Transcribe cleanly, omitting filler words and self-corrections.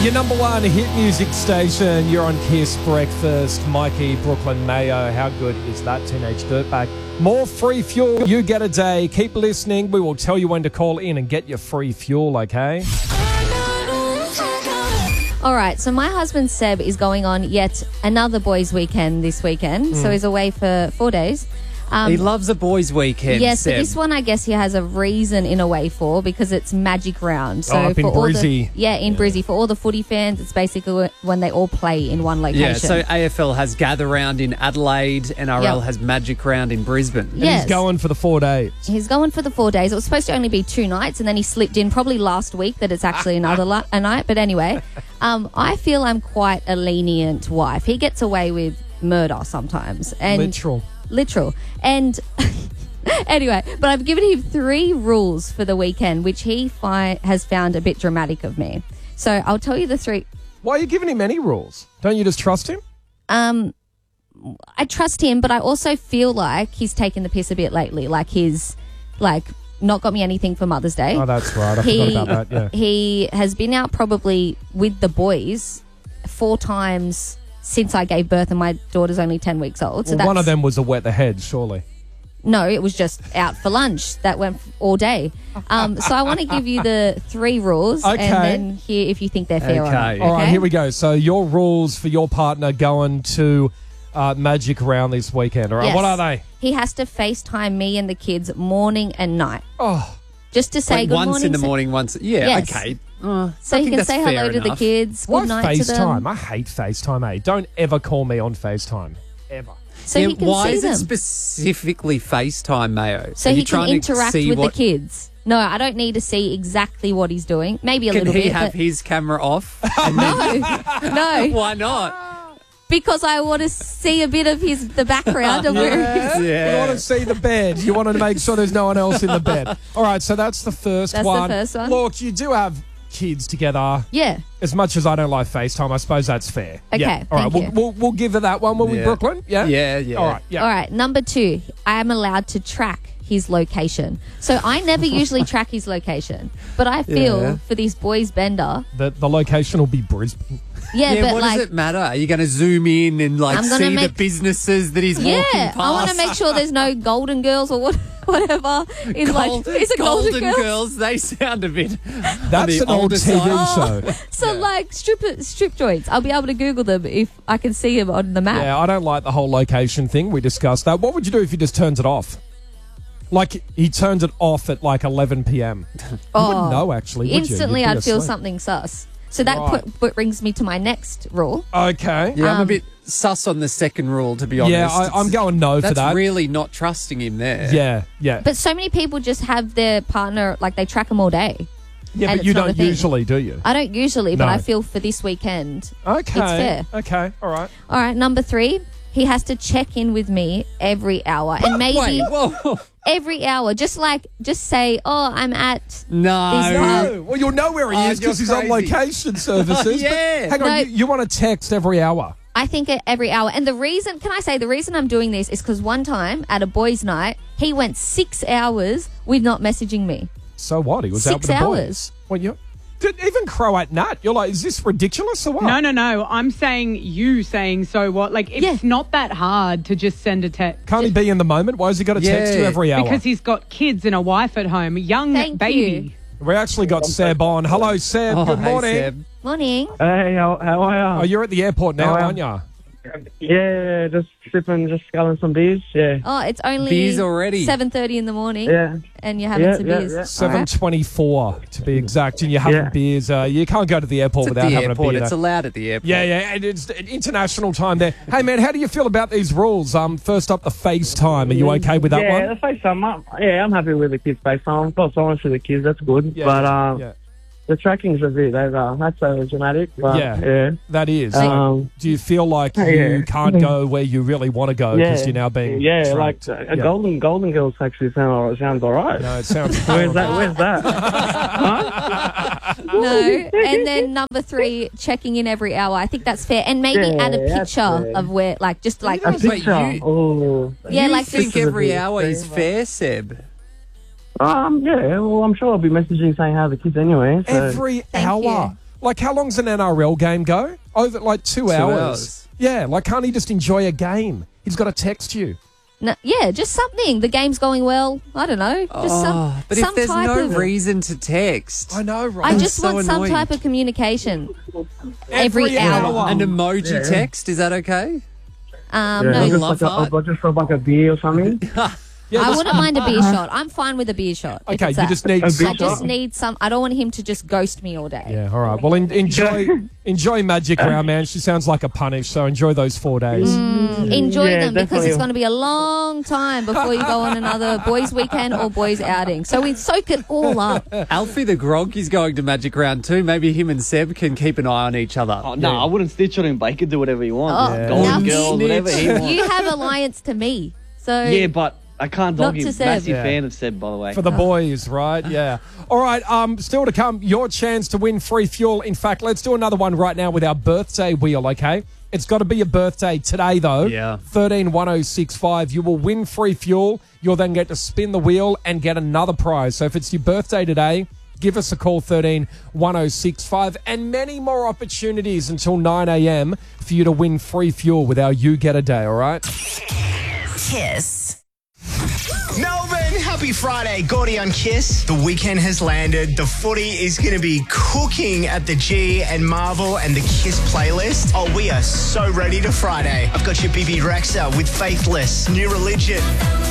Your number one hit music station. You're on Kiss Breakfast. Mikey, Brooklyn Mayo. How good is that, Teenage Dirtbag? More free fuel. You get a day. Keep listening. We will tell you when to call in and get your free fuel, okay? All right, so my husband Seb is going on yet another boys' weekend this weekend. So he's away for 4 days. He loves a boys' weekend. Yes, Seb. but this one I guess he has a reason in a way for, because it's Magic Round. So up in for all Brizzy. in Brizzy. For all the footy fans, it's basically when they all play in one location. Yeah, so AFL has Gather Round in Adelaide, NRL has Magic Round in Brisbane. Yes. He's going for the 4 days. He's going for the 4 days. It was supposed to only be 2 nights, and then he slipped in probably last week that it's actually another a night. But anyway, I feel I'm quite a lenient wife. He gets away with murder sometimes. And Literal. And anyway, but I've given him 3 rules for the weekend, which he has found a bit dramatic of me. So I'll tell you the 3. Why are you giving him any rules? Don't you just trust him? I trust him, but I also feel like he's taken the piss a bit lately. Like he's not got me anything for Mother's Day. Oh, that's right. I forgot about that, yeah. He has been out probably with the boys 4 times since I gave birth, and my daughter's only 10 weeks old. So Well, one of them was a wet the head, surely. No, it was just out for lunch. That went all day. So I want to give you the 3 rules Okay. and then hear if you think they're fair or not. Okay. All right, here we go. So your rules for your partner going to Magic Round this weekend. All right, Yes. what are they? He has to FaceTime me and the kids morning and night. Oh, Just to say Like good once morning. in the morning, once. Yeah, Yes. okay. So I he think can that's say hello fair to the enough. kids. why Good night to FaceTime? them. I hate FaceTime, eh? Don't ever call me on FaceTime. Ever. So Yeah, he can why see is them. it specifically FaceTime, Mayo? So Are he you can trying to interact see with what, the kids. No, I don't need to see exactly what he's doing. Maybe a Can little he bit. have but his camera off? And no, why not? because I want to see a bit of the background of where he is. You want to see the bed. You want to make sure there's no one else in the bed. All right, so that's the first That's one. the first one. Look, you do have kids together. Yeah. As much as I don't like FaceTime, I suppose that's fair. Okay, Yeah. All right, thank you. we'll give her that one. Will we, Yeah. Brooklyn? Yeah? Yeah. All right, yeah. All right. Number 2, I am allowed to track his location. So I never usually track his location, but I feel Yeah. for these boys bender. The location will be Brisbane. Yeah, Yeah, but what like. does it matter? Are you going to zoom in and I'm gonna see the make- businesses that he's walking Yeah, past? I want to make sure there's no Golden Girls or whatever. Is it Golden Girls? They sound a bit. That's an old TV show. So like strip joints. I'll be able to Google them if I can see them on the map. Yeah, I don't like the whole location thing. We discussed that. What would you do if he just turns it off? Like, he turned it off at like 11 p.m. You wouldn't know, actually, would you? Instantly, You'd be I'd feel asleep. something sus. So that Right. brings me to my next rule. Okay. Yeah, I'm a bit sus on the second rule, to be honest. Yeah, I'm going no for That's that. really not trusting him there. Yeah. But so many people just have their partner, like they track them all day. Yeah, and but you it's not a don't thing. usually, do you? I don't usually, but No. I feel for this weekend. Okay. It's fair. Okay, all right. All right, number 3, he has to check in with me every hour. And maybe Wait, whoa. every hour. Just say, oh, I'm at... No. No. Well, you'll know where he Oh, is because you're he's on crazy. location services. Yeah. But hang on, No. you want to text every hour. I think every hour. And the reason I'm doing this is because one time at a boys' night, he went 6 hours with not messaging me. So what? He was out with 6 the hours. boys. Well, even Croat Nat, you're like, is this ridiculous or what? No. I'm saying you saying so what? Like, it's not that hard to just send a text. Can't he be in the moment? Why has he got to text you Yeah, every hour? Because he's got kids and a wife at home, a young Thank baby. We actually got Seb on. Hello, Seb. Oh, Good hey, morning. Seb. Morning. Hey, how are Oh, you? you're at the airport now, Oh, aren't you? Yeah, just sculling some beers. Yeah, Oh, it's only Beers already? 7:30 in the morning. yeah. And you're having Yeah, some yeah, beers. yeah. All right. 7:24 to be exact, and you're having Yeah. beers. You can't go to the airport It's at without the having airport. a beer. It's allowed at the airport. Yeah, and it's international time there. Hey, man, how do you feel about these rules? First up, the FaceTime. Are you okay with that Yeah, one? the FaceTime. I'm happy with the kids' FaceTime. Of course, honest with the kids, that's good. Yeah, but yeah. the tracking's a bit that's so dramatic. But, Yeah. That is. Um, Do you feel like yeah. you can't go where you really want to go because you're now being like tracked? a golden girls actually sounds all right. No, it sounds Where's horrible. that? No. And then number 3, checking in every hour. I think that's fair. And maybe Yeah, add a that's picture fair. of where, like, just like... A Wait, picture. you- Oh, Yeah, you like think this is a every bit hour is fair. fair, Seb? Yeah. Well, I'm sure I'll be messaging saying how the kids anyway. So. Every Thank hour. you. Like, how long's an NRL game go? Over like 2 hours. Yeah, like, can't he just enjoy a game? He's got to text you. No, yeah, just something. The game's going well. I don't know. Just But some if there's type no of, reason to text, I know, right? I just so want some annoying. type of communication every hour. an emoji text, is that okay? No, just for like a beer or something. Yeah, I wouldn't mind a beer shot. I'm fine with a beer shot. if Okay, it's you that. just need A beer some. I just need some. I don't want him to just ghost me all day. Yeah, all right. Well, enjoy Magic Round, man. She sounds like a punish, so enjoy those 4 days. Enjoy Yeah, them because definitely. it's going to be a long time before you go on another boys' weekend or boys' outing. So we soak it all up. Alfie the Gronk is going to Magic Round too. Maybe him and Seb can keep an eye on each other. Oh, no, I wouldn't stitch on him, but he could do whatever he wants. Oh, Golden now Girls, you- whatever he wants. You have alliance to me. So Yeah, but I can't Not dog to him. Seb. Massive Yeah. fan of Seb, by the way. For the boys, right? Yeah. All right. Still to come, your chance to win free fuel. In fact, let's do another one right now with our birthday wheel, okay? It's got to be your birthday today, though. Yeah. 131065. You will win free fuel. You'll then get to spin the wheel and get another prize. So if it's your birthday today, give us a call, 131065. And many more opportunities until 9 a.m. for you to win free fuel with our You Get a Day, all right? Kiss. Melbourne, happy Friday. Gordy on Kiss. The weekend has landed. The footy is going to be cooking at the G and Marvel and the Kiss playlist. Oh, we are so ready to Friday. I've got your BB Rexa with Faithless, New Religion.